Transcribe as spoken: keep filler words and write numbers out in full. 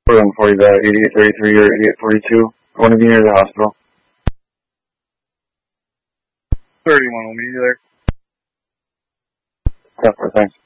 one forty, the eighty-eight thirty-three or eighty-eight forty-two. One of you near the hospital. thirty-one, will meet you there. Yeah, thanks.